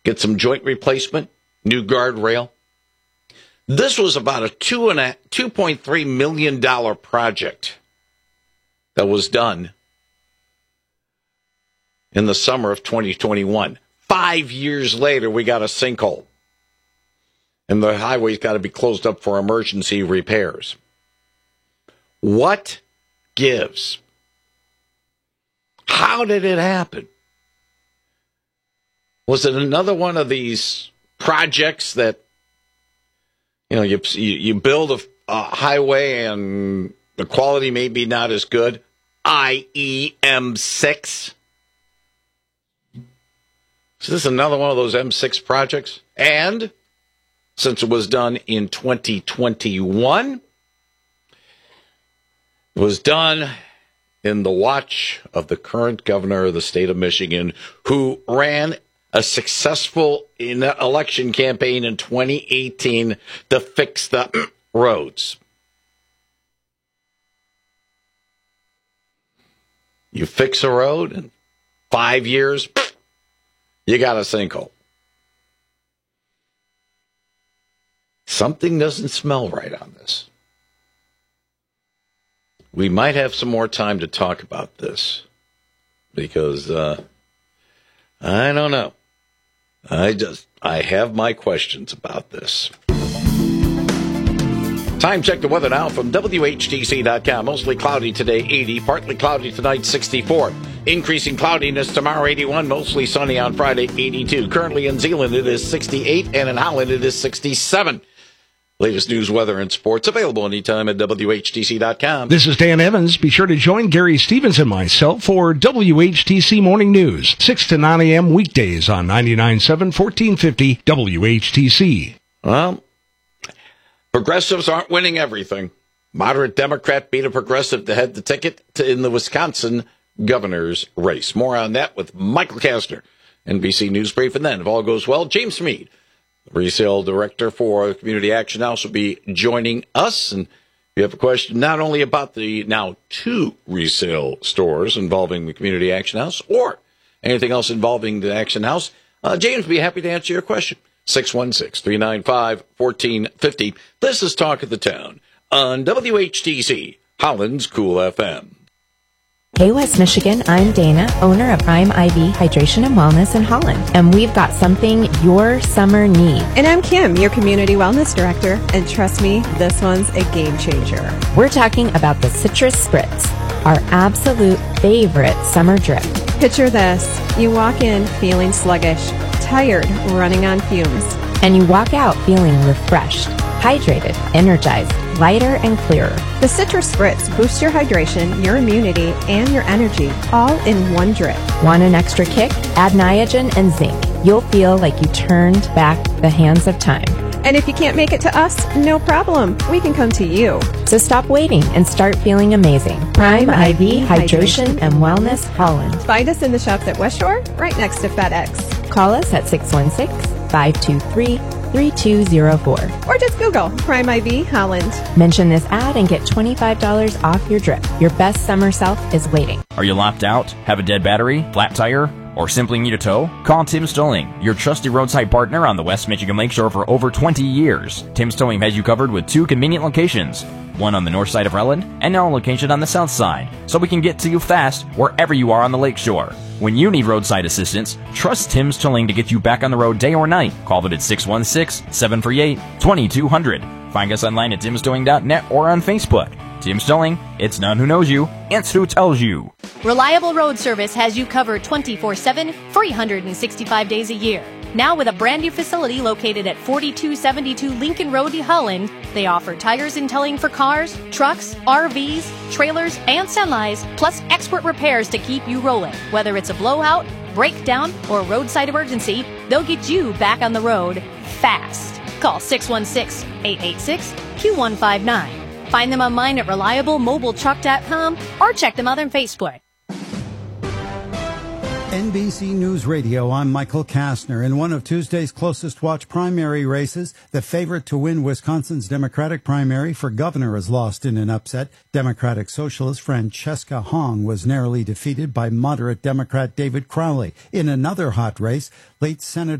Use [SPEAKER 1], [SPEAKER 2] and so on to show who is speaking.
[SPEAKER 1] get some joint replacement, new guardrail. This was about a $2.3 million project that was done in the summer of 2021. 5 years later, we got a sinkhole. And the highway's got to be closed up for emergency repairs. What gives? How did it happen? Was it another one of these projects that, you build a highway and the quality may be not as good, i.e. M6? Is this another one of those M6 projects? And since it was done in 2021, it was done in the watch of the current governor of the state of Michigan, who ran a successful election campaign in 2018 to fix the roads. You fix a road in 5 years, you got a sinkhole. Something doesn't smell right on this. We might have some more time to talk about this because I don't know. I have my questions about this. Time check the weather now from WHTC.com. Mostly cloudy today, 80. Partly cloudy tonight, 64. Increasing cloudiness tomorrow, 81. Mostly sunny on Friday, 82. Currently in Zeeland, it is 68. And in Holland, it is 67. Latest news, weather, and sports available anytime at WHTC.com.
[SPEAKER 2] This is Dan Evans. Be sure to join Gary Stevens and myself for WHTC Morning News, 6 to 9 a.m. weekdays on 99.7, 1450 WHTC.
[SPEAKER 1] Well, progressives aren't winning everything. Moderate Democrat beat a progressive to head the ticket in the Wisconsin governor's race. More on that with Michael Kastner, NBC News Brief. And then, if all goes well, James Mead, Resale Director for Community Action House, will be joining us. And if you have a question not only about the now 2 resale stores involving the Community Action House or anything else involving the Action House, James will be happy to answer your question. 616-395-1450. This is Talk of the Town on WHTC, Holland's Cool FM.
[SPEAKER 3] Hey West Michigan, I'm Dana, owner of Prime IV Hydration and Wellness in Holland, and we've got something your summer needs.
[SPEAKER 4] And I'm Kim, your Community Wellness Director, and trust me, this one's a game changer.
[SPEAKER 3] We're talking about the Citrus Spritz, our absolute favorite summer drip.
[SPEAKER 4] Picture this, you walk in feeling sluggish, tired, running on fumes.
[SPEAKER 3] And you walk out feeling refreshed, hydrated, energized, lighter, and clearer.
[SPEAKER 4] The Citrus Spritz boosts your hydration, your immunity, and your energy, all in one drip.
[SPEAKER 3] Want an extra kick? Add Niagen and zinc. You'll feel like you turned back the hands of time.
[SPEAKER 4] And if you can't make it to us, no problem. We can come to you.
[SPEAKER 3] So stop waiting and start feeling amazing. Prime IV Hydration and Wellness Holland.
[SPEAKER 4] Find us in the shops at West Shore, right next to FedEx.
[SPEAKER 3] Call us at 616-523-3204.
[SPEAKER 4] Or just Google Prime IV Holland.
[SPEAKER 3] Mention this ad and get $25 off your drip. Your best summer self is waiting.
[SPEAKER 5] Are you lopped out? Have a dead battery? Flat tire? Or simply need a tow? Call Tim's Towing, your trusty roadside partner on the West Michigan Lakeshore for over 20 years. Tim's Towing has you covered with 2 convenient locations, one on the north side of Relland and now a location on the south side, so we can get to you fast wherever you are on the lakeshore. When you need roadside assistance, trust Tim's Towing to get you back on the road day or night. Call them at 616-738-2200. Find us online at timstowing.net or on Facebook. Tim's Towing, it's not who knows you, it's who tells you.
[SPEAKER 6] Reliable Road Service has you covered 24/7, 365 days a year. Now with a brand new facility located at 4272 Lincoln Road, Holland, they offer tires and towing for cars, trucks, RVs, trailers, and semis, plus expert repairs to keep you rolling. Whether it's a blowout, breakdown, or roadside emergency, they'll get you back on the road fast. Call 616-886-Q159. Find them online at reliablemobiletruck.com or check them out on Facebook.
[SPEAKER 7] NBC News Radio, I'm Michael Kastner. In one of Tuesday's closest watch primary races, the favorite to win Wisconsin's Democratic primary for governor is lost in an upset. Democratic Socialist Francesca Hong was narrowly defeated by moderate Democrat David Crowley. In another hot race, late Senator